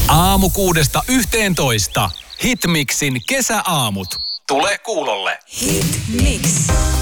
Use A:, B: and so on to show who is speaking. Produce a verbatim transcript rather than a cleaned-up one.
A: Aamu kuudesta yhteentoista. Hitmixin kesäaamut. Tule kuulolle.
B: Hitmix.